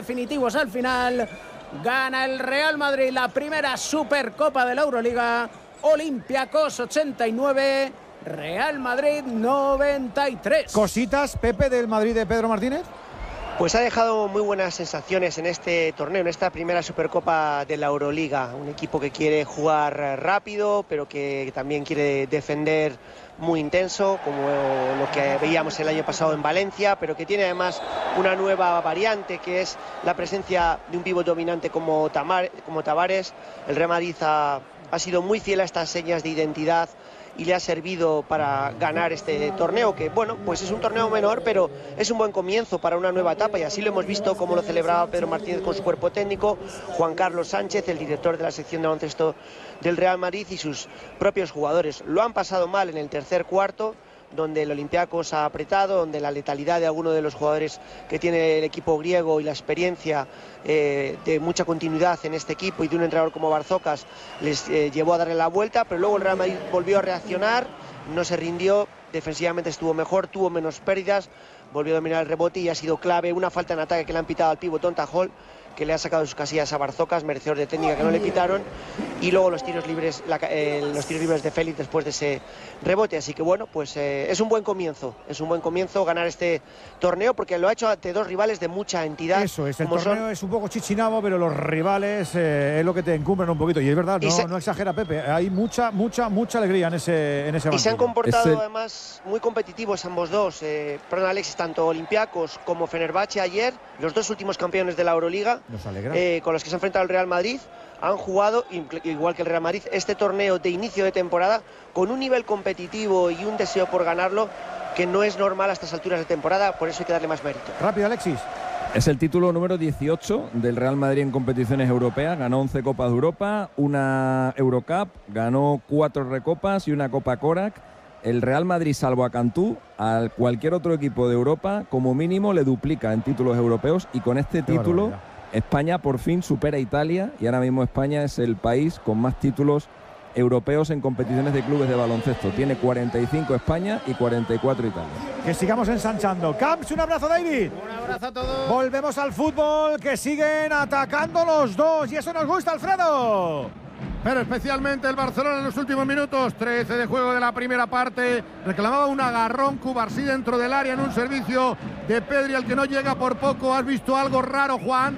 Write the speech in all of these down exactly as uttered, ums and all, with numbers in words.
definitivos al final. Gana el Real Madrid la primera Supercopa de la Euroliga. Olympiacos ochenta y nueve, Real Madrid noventa y tres. ¿Cositas, Pepe, del Madrid de Pedro Martínez? Pues ha dejado muy buenas sensaciones en este torneo, en esta primera Supercopa de la Euroliga. Un equipo que quiere jugar rápido, pero que también quiere defender muy intenso, como lo que veíamos el año pasado en Valencia, pero que tiene además una nueva variante, que es la presencia de un pívot dominante como, Tamar, como Tavares. El Real Madrid ha, ha sido muy fiel a estas señas de identidad y le ha servido para ganar este torneo, que bueno, pues es un torneo menor, pero es un buen comienzo para una nueva etapa, y así lo hemos visto como lo celebraba Pedro Martínez con su cuerpo técnico, Juan Carlos Sánchez, el director de la sección de baloncesto del Real Madrid, y sus propios jugadores. Lo han pasado mal en el tercer cuarto, donde el Olympiacos ha apretado, donde la letalidad de algunos de los jugadores que tiene el equipo griego y la experiencia eh, de mucha continuidad en este equipo y de un entrenador como Barzocas les eh, llevó a darle la vuelta, pero luego el Real Madrid volvió a reaccionar, no se rindió, defensivamente estuvo mejor, tuvo menos pérdidas, volvió a dominar el rebote y ha sido clave una falta en ataque que le han pitado al pívot Donta Hall, que le ha sacado de sus casillas a Barzocas, merecedor de técnica, que no le pitaron, y luego los tiros libres la, eh, los tiros libres de Félix después de ese rebote. Así que bueno, pues eh, es un buen comienzo, es un buen comienzo ganar este torneo, porque lo ha hecho ante dos rivales de mucha entidad. Eso es, el torneo son... es un poco chichinabo, pero los rivales eh, es lo que te encumbran un poquito, y es verdad, no, se... no exagera Pepe, hay mucha, mucha, mucha alegría en ese en ese Y banquillo. se han comportado el... además muy competitivos ambos dos, eh, perdón Alexis, tanto Olympiacos como Fenerbahce ayer, los dos últimos campeones de la Euroliga, Nos alegra. Eh, con los que se ha enfrentado el Real Madrid, han jugado, igual que el Real Madrid, este torneo de inicio de temporada con un nivel competitivo y un deseo por ganarlo que no es normal a estas alturas de temporada, por eso hay que darle más mérito. Rápido, Alexis. Es el título número dieciocho del Real Madrid en competiciones europeas. Ganó once Copas de Europa, una Eurocup, ganó cuatro Recopas y una Copa Korak. El Real Madrid, salvo a Cantú, a cualquier otro equipo de Europa, como mínimo le duplica en títulos europeos, y con este Qué título barbaridad. España por fin supera a Italia, y ahora mismo España es el país con más títulos europeos en competiciones de clubes de baloncesto. Tiene cuarenta y cinco España y cuarenta y cuatro Italia. Que sigamos ensanchando. Camps, un abrazo, David. Un abrazo a todos. Volvemos al fútbol, que siguen atacando los dos, y eso nos gusta, Alfredo. Pero especialmente el Barcelona en los últimos minutos, trece de juego de la primera parte, reclamaba un agarrón Cubarsí dentro del área en un servicio de Pedri al que no llega por poco. ¿Has visto algo raro, Juan?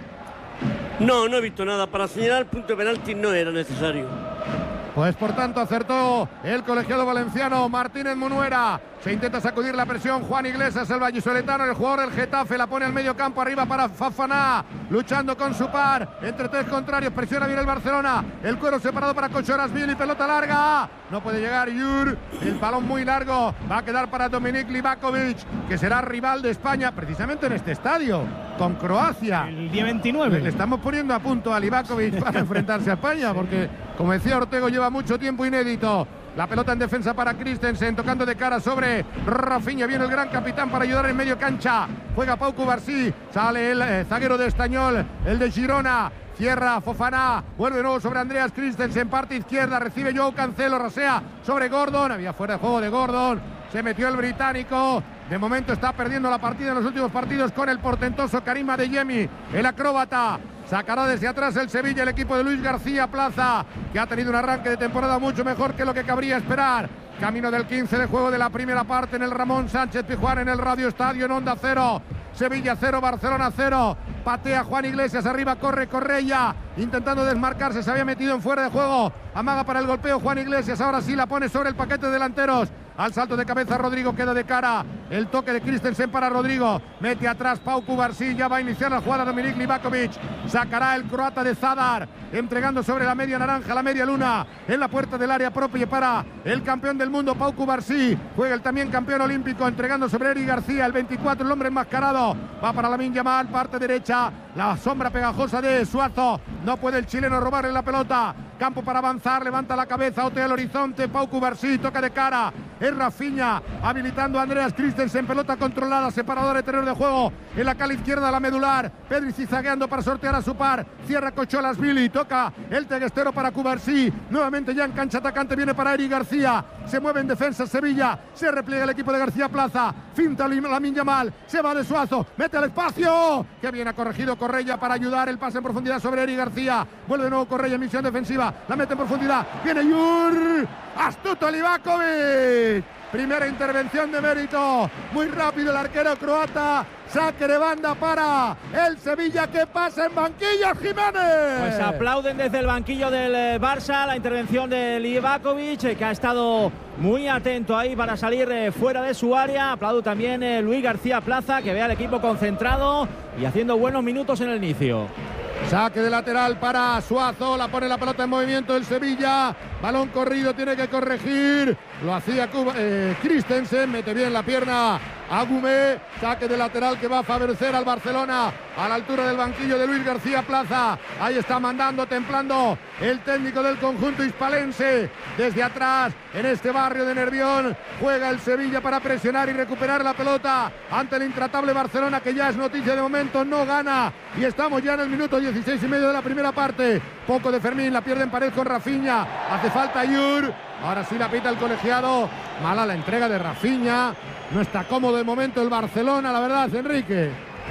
No, no he visto nada. Para señalar el punto de penalti no era necesario. Pues por tanto acertó el colegiado valenciano Martínez Munuera. Se intenta sacudir la presión Juan Iglesias, el vallisoletano, el jugador del Getafe, la pone al medio campo, arriba para Fafana, luchando con su par, entre tres contrarios, presiona bien el Barcelona, el cuero separado para Kochorasvili, pelota larga, no puede llegar Yur, el balón muy largo, va a quedar para Dominik Livakovic, que será rival de España, precisamente en este estadio, con Croacia. El día veintinueve. Le estamos poniendo a punto a Livakovic para enfrentarse a España, porque, como decía Ortego, lleva mucho tiempo inédito. La pelota en defensa para Christensen, tocando de cara sobre Rafinha. Viene el gran capitán para ayudar en medio cancha. Juega Pau Cubarsí, sale el eh, zaguero de Estañol, el de Girona. Cierra Fofana, vuelve de nuevo sobre Andreas Christensen, parte izquierda, recibe Joao Cancelo, rasea sobre Gordon. Había fuera de juego de Gordon. Se metió el británico. De momento está perdiendo la partida en los últimos partidos con el portentoso Karim Adeyemi, el acróbata. Sacará desde atrás el Sevilla, el equipo de Luis García Plaza, que ha tenido un arranque de temporada mucho mejor que lo que cabría esperar. Camino del quince de juego de la primera parte en el Ramón Sánchez Pizjuán, en el Radio Estadio, en Onda Cero. Sevilla cero, Barcelona cero. Patea Juan Iglesias, arriba corre Correia, intentando desmarcarse, se había metido en fuera de juego. Amaga para el golpeo Juan Iglesias, ahora sí la pone sobre el paquete de delanteros. Al salto de cabeza Rodrigo, queda de cara. El toque de Christensen para Rodrigo. Mete atrás Pau Cubarsí, ya va a iniciar la jugada Dominik Livakovic. Sacará el croata de Zadar, entregando sobre la media naranja, la media luna, en la puerta del área propia para el campeón del mundo Pau Cubarsí. Juega el también campeón olímpico, entregando sobre Eric García, el veinticuatro, el hombre enmascarado. Va para Lamine Yamal, parte derecha, la sombra pegajosa de Suazo. No puede el chileno robarle la pelota. Campo para avanzar, levanta la cabeza, otea el horizonte, Pau Cubarsí, toca de cara. es Rafinha, habilitando a Andreas Christensen, pelota controlada, separador de terreno de juego, en la cala izquierda la medular, Pedri zizagueando para sortear a su par, cierra Cocholas Billy, toca el teguestero para Cubarsí, nuevamente ya en cancha atacante, viene para Eric García, se mueve en defensa Sevilla, se repliega el equipo de García Plaza, finta Lamine Yamal, se va de Suazo, mete al espacio, que bien ha corregido Correia para ayudar, el pase en profundidad sobre Eric García, vuelve de nuevo Correia en misión defensiva, la mete en profundidad, viene Yur, astuto Livakovic, primera intervención de mérito, muy rápido el arquero croata, saque de banda para el Sevilla, que pasa en banquillos, Jiménez. Pues aplauden desde el banquillo del Barça la intervención de Livakovic, que ha estado muy atento ahí para salir fuera de su área. Aplaudo también eh, Luis García Plaza, que ve al equipo concentrado y haciendo buenos minutos en el inicio. Saque de lateral para Suazo, la pone la pelota en movimiento el Sevilla, balón corrido, tiene que corregir, lo hacía Cuba, eh, Christensen, mete bien la pierna Agumé, saque de lateral que va a favorecer al Barcelona a la altura del banquillo de Luis García Plaza. Ahí está mandando, templando el técnico del conjunto hispalense. Desde atrás, en este barrio de Nervión, juega el Sevilla para presionar y recuperar la pelota ante el intratable Barcelona, que ya es noticia de momento, no gana. Y estamos ya en el minuto dieciséis y medio de la primera parte. Poco de Fermín, la pierde en pared con Rafinha. Hace falta Yur. Ahora sí la pita el colegiado. Mala la entrega de Rafinha. No está cómodo de momento el Barcelona, la verdad, Enrique.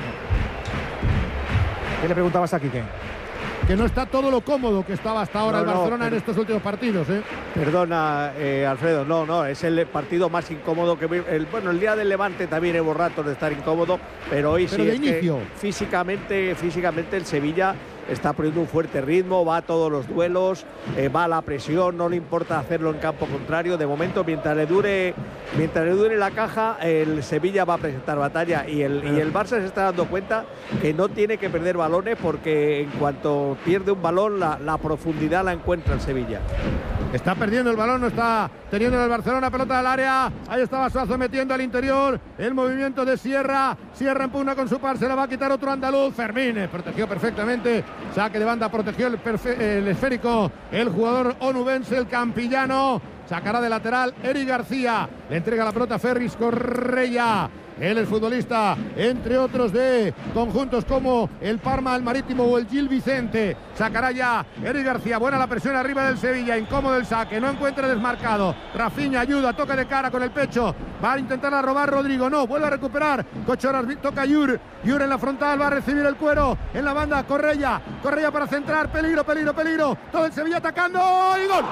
¿Qué le preguntabas a Quique? Que no está todo lo cómodo que estaba hasta ahora no, el Barcelona no, en estos últimos partidos, ¿eh? Perdona, eh, Alfredo, no, no, es el partido más incómodo que el, bueno, el día del Levante también hubo ratos de estar incómodo, pero hoy pero sí de es inicio. que físicamente, físicamente el Sevilla está poniendo un fuerte ritmo, va a todos los duelos, eh, va a la presión, no le importa hacerlo en campo contrario. De momento, mientras le dure, mientras le dure la caja, el Sevilla va a presentar batalla y el, y el Barça se está dando cuenta que no tiene que perder balones, porque en cuanto pierde un balón, la, la profundidad la encuentra el Sevilla. Está perdiendo el balón, no está teniendo el Barcelona, pelota del área. Ahí estaba Suazo metiendo al interior. El movimiento de Sierra. Sierra empuna con su par, se la va a quitar otro andaluz. Fermín protegió perfectamente. Saque de banda, protegió el, el esférico. El jugador onubense, el campillano. Sacará de lateral Eric García. Le entrega la pelota a Ferris Correia. Él es futbolista, entre otros, de conjuntos como el Parma, el Marítimo o el Gil Vicente. Sacará ya Eric García. Buena la presión arriba del Sevilla. Incómodo el saque. No encuentra desmarcado. Rafinha ayuda. Toca de cara con el pecho. Va a intentar a robar Rodrigo. No. Vuelve a recuperar. Cochoras. Toca Yur. Yur en la frontal. Va a recibir el cuero. En la banda. Correia. Correia para centrar. Peligro, peligro, peligro. Todo el Sevilla atacando. ¡Y gol!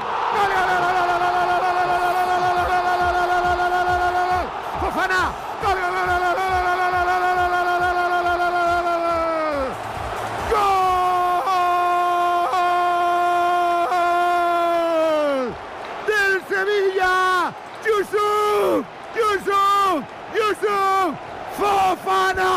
¡Fofana! ¡Gol! ¡Del Sevilla! ¡Yusuf! ¡Yusuf! ¡Yusuf! ¡Fofana!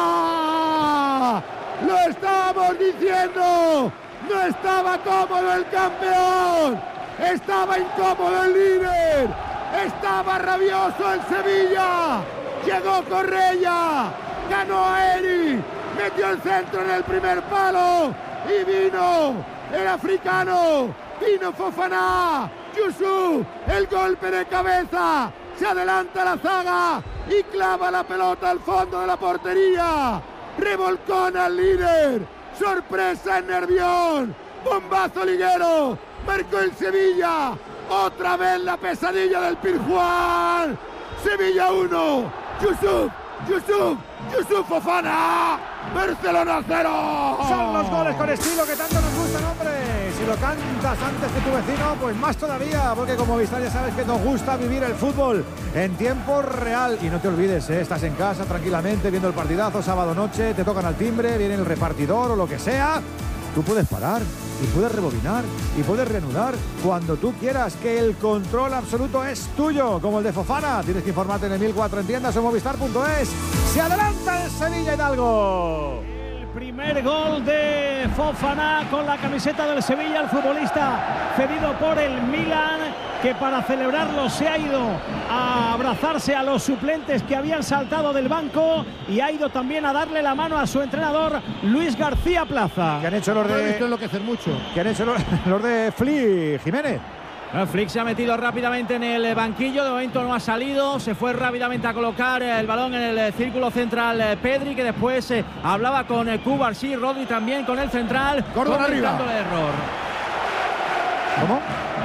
¡Lo estamos diciendo! ¡No estaba cómodo el campeón! ¡Estaba incómodo el líder! ¡Estaba rabioso el Sevilla! Llegó Correia, ganó a Eri, metió el centro en el primer palo y vino el africano, vino Fofana, Yusuf, el golpe de cabeza, se adelanta la zaga y clava la pelota al fondo de la portería, revolcón al líder, sorpresa en Nervión, bombazo liguero, marcó el Sevilla, otra vez la pesadilla del Pirjuán, Sevilla uno. Yusuf, Yusuf, Yusuf Fofana, Barcelona cero. Son los goles con estilo que tanto nos gustan, hombre. Si lo cantas antes que tu vecino, pues más todavía, porque como Vistal ya sabes que nos gusta vivir el fútbol en tiempo real. Y no te olvides, ¿eh? Estás en casa tranquilamente viendo el partidazo, sábado noche, te tocan al timbre, viene el repartidor o lo que sea. Tú puedes parar y puedes rebobinar y puedes reanudar cuando tú quieras, que el control absoluto es tuyo, como el de Fofana. Tienes que informarte en el mil cuatro en tiendas o movistar punto es. Se adelanta el Sevilla Hidalgo. El primer gol de Fofana con la camiseta del Sevilla, el futbolista cedido por el Milan, que para celebrarlo se ha ido a abrazarse a los suplentes que habían saltado del banco y ha ido también a darle la mano a su entrenador Luis García Plaza. ¿Qué han hecho los No he de visto enloquecer mucho. ¿Qué han hecho los, los de Fli, Jiménez? Bueno, Flick se ha metido rápidamente en el banquillo, de momento no ha salido, se fue rápidamente a colocar el balón en el círculo central Pedri, que después eh, hablaba con Cubarsí, Rodri también con el central, Córdoba arriba. el error. ¿Cómo?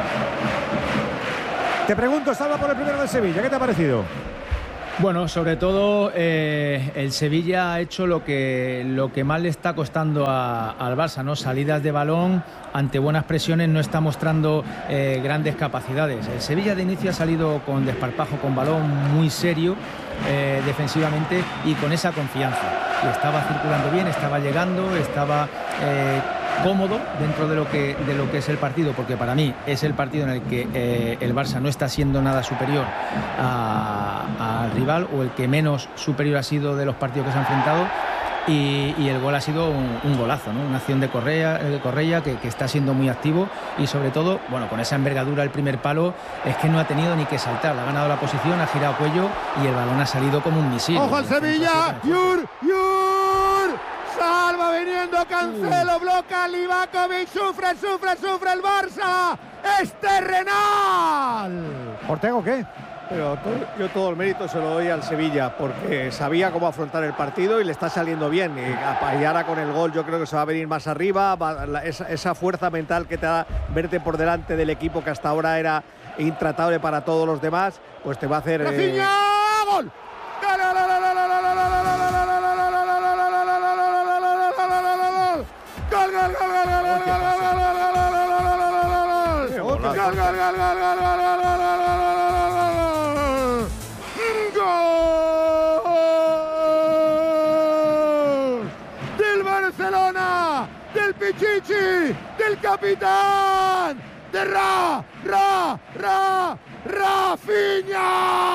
Te pregunto, Salva, por el primero del Sevilla, ¿qué te ha parecido? Bueno, sobre todo eh, el Sevilla ha hecho lo que, lo que más le está costando a, al Barça, ¿no? Salidas de balón, ante buenas presiones no está mostrando eh, grandes capacidades. El Sevilla de inicio ha salido con desparpajo, con balón muy serio eh, defensivamente y con esa confianza. Y estaba circulando bien, estaba llegando, estaba... Eh, cómodo dentro de lo que de lo que es el partido, porque para mí es el partido en el que eh, el Barça no está siendo nada superior al rival, o el que menos superior ha sido de los partidos que se ha enfrentado, y, y el gol ha sido un, un golazo, ¿no? Una acción de Correa, de Correa que, que está siendo muy activo, y sobre todo, bueno, con esa envergadura el primer palo es que no ha tenido ni que saltar, ha ganado la posición, ha girado cuello y el balón ha salido como un misil. ¡Ojo al Sevilla! ¡Yur! ¡Yur! Salva viniendo Cancelo, bloca Livakovic, sufre, sufre, sufre el Barça, es terrenal. ¿Ortega qué? Pero todo, yo todo el mérito se lo doy al Sevilla, porque sabía cómo afrontar el partido y le está saliendo bien. Y, y ahora con el gol yo creo que se va a venir más arriba, va, la, esa, esa fuerza mental que te da verte por delante del equipo que hasta ahora era intratable para todos los demás, pues te va a hacer... ¡Rafinha! Eh... ¡Gol! ¡Gol, gol, gol, gol, gol, gol, gol, gol, gol, gol, gol, gol del Barcelona, del Pichichi, del capitán, de Ra, Ra, Ra, Rafinha.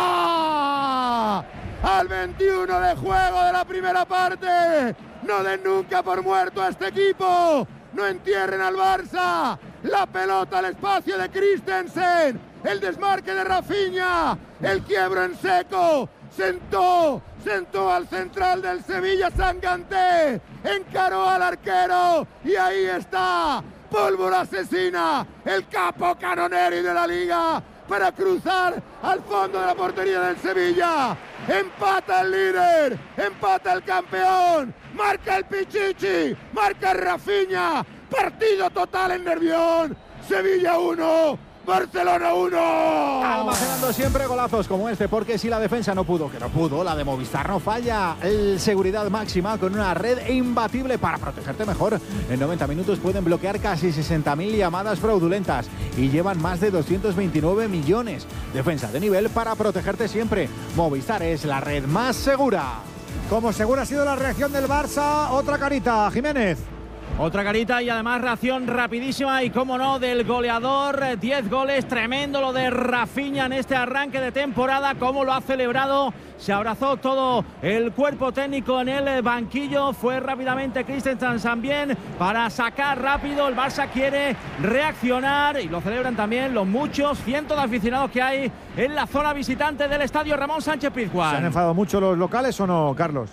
Al veintiuno de juego de la primera parte. No den nunca por muerto a este equipo. No entierren al Barça. La pelota al espacio de Christensen. El desmarque de Rafinha. El quiebro en seco. Sentó. Sentó al central del Sevilla, Sanganté. Encaró al arquero. Y ahí está. Pólvora asesina. El capo Canoneri de la Liga. Para cruzar al fondo de la portería del Sevilla. Empata el líder, empata el campeón, marca el Pichichi, marca el Rafinha, partido total en Nervión, Sevilla uno, Barcelona uno. Almacenando siempre golazos como este, porque si la defensa no pudo, que no pudo, la de Movistar no falla. El seguridad máxima con una red imbatible para protegerte mejor. En noventa minutos pueden bloquear casi sesenta mil llamadas fraudulentas y llevan más de doscientos veintinueve millones. Defensa de nivel para protegerte siempre. Movistar es la red más segura. Como segura ha sido la reacción del Barça, otra carita, Jiménez. Otra carita y además reacción rapidísima y, cómo no, del goleador. diez goles, tremendo lo de Rafinha en este arranque de temporada, cómo lo ha celebrado. Se abrazó todo el cuerpo técnico en el banquillo. Fue rápidamente Christensen también para sacar rápido. El Barça quiere reaccionar y lo celebran también los muchos cientos de aficionados que hay en la zona visitante del estadio Ramón Sánchez Pizjuán. ¿Se han enfadado mucho los locales o no, Carlos?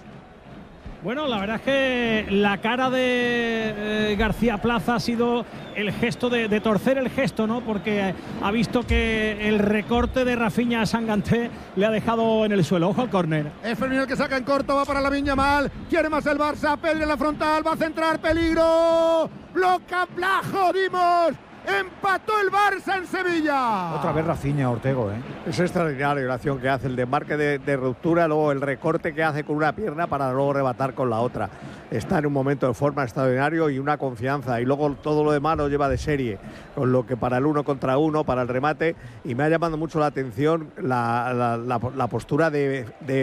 Bueno, la verdad es que la cara de eh, García Plaza ha sido el gesto de, de torcer el gesto, ¿no? Porque ha visto que el recorte de Rafinha a Sanganté le ha dejado en el suelo. Ojo al córner. Es Fermín el que saca en corto, va para Lamine Yamal. Quiere más el Barça, Pedri en la frontal, va a centrar, peligro. Bloca Plajo, Dimos. Empató el Barça en Sevilla. Otra vez Rafinha, Ortego, ¿eh? Es extraordinario la acción que hace, el desmarque de, de ruptura, luego el recorte que hace con una pierna para luego rematar con la otra. Está en un momento de forma extraordinario y una confianza, y luego todo lo demás lo lleva de serie, con lo que para el uno contra uno, para el remate, y me ha llamado mucho la atención la, la, la, la postura de,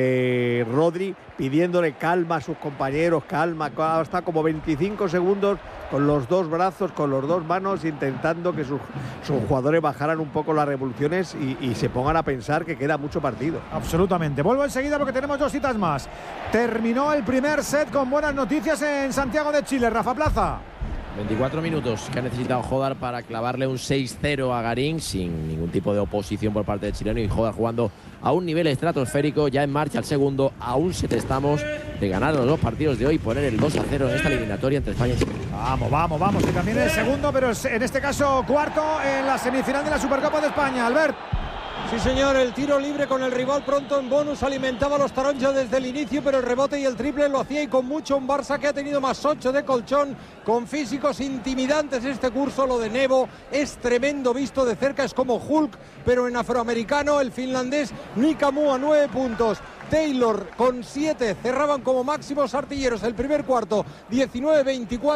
de Rodri pidiéndole calma a sus compañeros, calma, hasta como veinticinco segundos con los dos brazos, con las dos manos, intentando que sus, sus jugadores bajaran un poco las revoluciones y, y se pongan a pensar que queda mucho partido. Absolutamente. Vuelvo enseguida porque tenemos dos citas más. Terminó el primer set con buenas noticias en Santiago de Chile. Rafa Plaza. veinticuatro minutos que ha necesitado Jodar para clavarle un seis cero a Garín sin ningún tipo de oposición por parte del chileno, y Jodar jugando a un nivel estratosférico, ya en marcha el segundo. Aún se te estamos de ganar los dos partidos de hoy, poner el dos a cero en esta eliminatoria entre España y Chile. Vamos, vamos, vamos, y también el segundo, pero en este caso cuarto en la semifinal de la Supercopa de España. Albert. Sí, señor, el tiro libre con el rival pronto en bonus alimentaba a los taronjas desde el inicio, pero el rebote y el triple lo hacía y con mucho. Un Barça que ha tenido más ocho de colchón, con físicos intimidantes este curso. Lo de Nebo es tremendo visto de cerca, es como Hulk, pero en afroamericano. El finlandés Nikamu a nueve puntos. Taylor con siete, cerraban como máximos artilleros el primer cuarto, diecinueve veinticuatro.